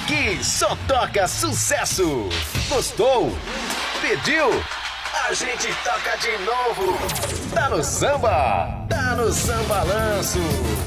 Aqui só toca sucesso. Gostou? Pediu? A gente toca de novo. Tá no samba. Tá no Sambalanço.